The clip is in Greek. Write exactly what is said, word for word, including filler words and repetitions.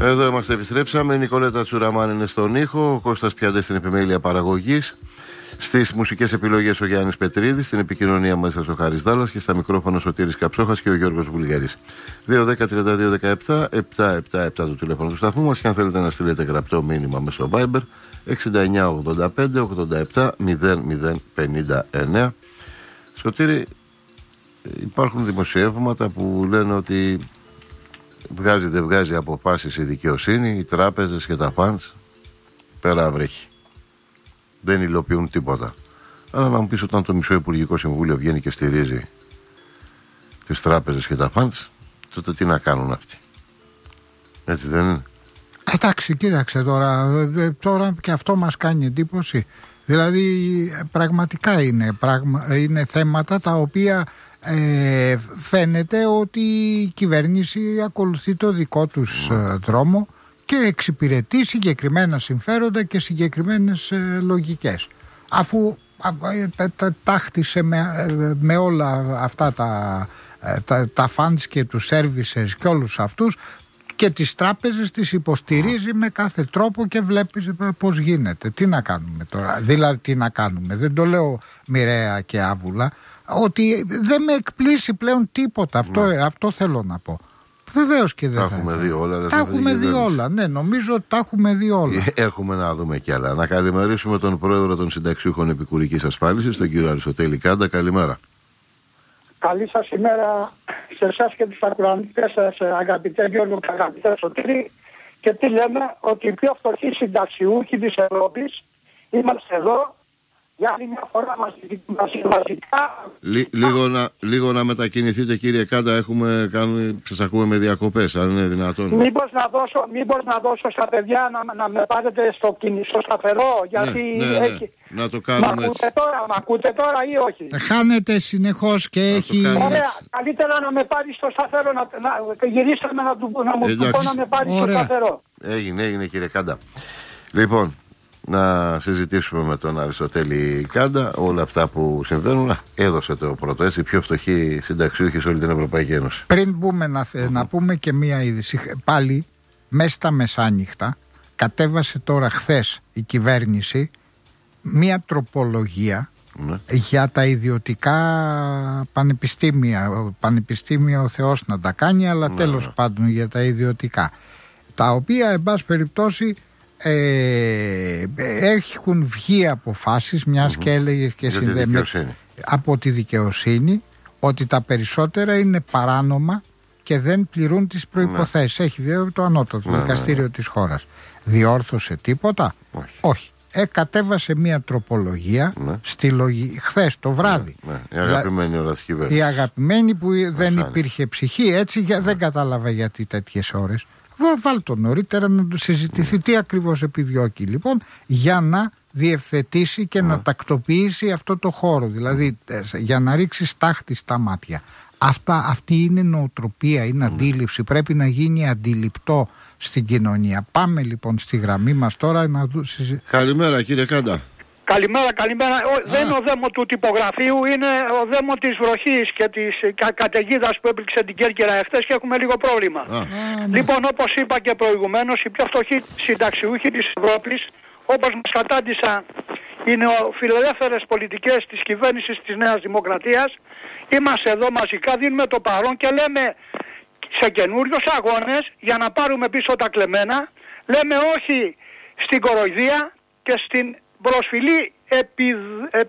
Εδώ είμαστε, επιστρέψαμε. Η Νικολέτα Τσουραμάν είναι στον ήχο, ο Κώστας Πιάντε στην επιμέλεια παραγωγής. Στις μουσικές επιλογές ο Γιάννης Πετρίδης, στην επικοινωνία μέσα ο Χάρης Δάλλας και στα μικρόφωνα ο Σωτήρης Καψόχας και ο Γιώργος Βουλγαρής. δύο δέκα τριάντα δύο δεκαεπτά επτακόσια εβδομήντα επτά το τηλέφωνο του σταθμού μας και αν θέλετε να στείλετε γραπτό μήνυμα μέσω Viber εξήντα εννιά ογδόντα πέντε ογδόντα επτά μηδέν μηδέν πενήντα εννέα. Σωτήρη, υπάρχουν δημοσιεύματα που λένε ότι βγάζει δεν βγάζει αποφάσεις η δικαιοσύνη, οι τράπεζες και τα φαντς πέρα βρέχει. Δεν υλοποιούν τίποτα. Αλλά να μου πεις, όταν το μισό Υπουργικό Συμβούλιο βγαίνει και στηρίζει τις τράπεζες και τα φαντς, τότε τι να κάνουν αυτοί? Έτσι δεν είναι? Εντάξει, κοίταξε τώρα, τώρα και αυτό μας κάνει εντύπωση. Δηλαδή πραγματικά είναι, πραγμα, είναι θέματα τα οποία ε, φαίνεται ότι η κυβέρνηση ακολουθεί το δικό τους mm. δρόμο και εξυπηρετεί συγκεκριμένα συμφέροντα και συγκεκριμένες ε, λογικές. Αφού ε, τα, τάχτισε με, ε, με όλα αυτά τα, ε, τα, τα funds και τους services και όλους αυτούς και τις τράπεζες τις υποστηρίζει με κάθε τρόπο και βλέπεις πώς γίνεται. Τι να κάνουμε τώρα? Δηλαδή τι να κάνουμε? Δεν το λέω μοιραία και άβουλα, ότι δεν με εκπλήσει πλέον τίποτα. Αυτό, ναι. αυτό θέλω να πω. Βεβαίως και δεν τα θα έχουμε δει όλα. Τα έχουμε δει όλα. Ναι, νομίζω ότι τα έχουμε δει όλα. Έχουμε να δούμε κι άλλα. Να καλημερίσουμε τον πρόεδρο των συνταξιούχων επικουρικής ασφάλισης, τον κύριο Αριστοτέλη Κάντα. Καλημέρα. Καλή σας ημέρα σε εσάς και τους ακροατές σας, αγαπητέ Γιώργο και αγαπητέ Σωτήρη. Και τι λέμε, ότι οι πιο φτωχοί συνταξιούχοι της Ευρώπης είμαστε εδώ για άλλη μια φορά μαζικά. Λί, λίγο, να, λίγο να μετακινηθείτε, κύριε Κάντα, έχουμε κάνει, σας ακούμε με διακοπές, αν είναι δυνατόν. Μήπως να δώσω, μήπως να δώσω στα παιδιά να, να με πάρετε στο, στο σταθερό, γιατί ναι, ναι, ναι. έχει... Να το κάνουμε μ' ακούτε έτσι. τώρα, μ' ακούτε τώρα ή όχι? Χάνεται συνεχώς και να έχει... Ωραία, καλύτερα να με πάρει στο σταθερό, να, να γυρίσαμε να, του, να μου του πω να με πάρει στο σταθερό. Έγινε, έγινε κύριε Κάντα. Λοιπόν, να συζητήσουμε με τον Αριστοτέλη Κάντα όλα αυτά που συμβαίνουν. Έδωσε το πρώτο, έτσι, πιο φτωχοί συνταξιούχοι σε όλη την Ευρωπαϊκή Ένωση. Πριν μπούμε να, θε, mm-hmm. να πούμε και μία είδηση. Πάλι μέσα στα μεσάνυχτα κατέβασε τώρα χθες η κυβέρνηση μία τροπολογία mm-hmm. για τα ιδιωτικά πανεπιστήμια. Πανεπιστήμια ο Θεός να τα κάνει, αλλά mm-hmm. τέλος πάντων για τα ιδιωτικά, τα οποία εν πάση περιπτώσει Ε, έχουν βγει αποφάσεις, μιας mm-hmm. και έλεγε και συνδέμε από τη δικαιοσύνη, ότι τα περισσότερα είναι παράνομα και δεν πληρούν τις προϋποθέσεις. Ναι. Έχει βέβαια το ανώτατο ναι, δικαστήριο ναι, ναι. της χώρας. Διόρθωσε τίποτα? Όχι. Όχι. Ε, κατέβασε μια τροπολογία ναι. στη λογική χθες το βράδυ. Ναι, ναι. Η αγαπημένη ώρα της κυβέρνησης. Η αγαπημένη που Μασάνη. δεν υπήρχε ψυχή, έτσι για, ναι. δεν κατάλαβα γιατί τέτοιες ώρες. Βάλ το νωρίτερα να το συζητηθεί τι ακριβώς επιδιώκει λοιπόν, για να διευθετήσει και mm. να τακτοποιήσει αυτό το χώρο, δηλαδή για να ρίξει στάχτη στα μάτια. Αυτά, αυτή είναι νοοτροπία, είναι mm. αντίληψη, πρέπει να γίνει αντιληπτό στην κοινωνία. Πάμε λοιπόν στη γραμμή μας τώρα να συζητήσουμε. Καλημέρα κύριε Κάντα. Καλημέρα, καλημέρα. Ο, δεν είναι ο δαίμο του τυπογραφείου, είναι ο δαίμο της βροχής και της κα, καταιγίδας που έπληξε την Κέρκυρα εχθές και έχουμε λίγο πρόβλημα. Α. Λοιπόν, όπως είπα και προηγουμένως, οι πιο φτωχοί συνταξιούχοι της Ευρώπης, όπως μας κατάντησαν οι νεοφιλελεύθερες πολιτικές της κυβέρνησης της Νέας Δημοκρατίας, είμαστε εδώ μαζικά, δίνουμε το παρόν και λέμε σε καινούριους αγώνες για να πάρουμε πίσω τα κλεμμένα, λέμε όχι στην κοροϊδία και στην προσφυλή επι,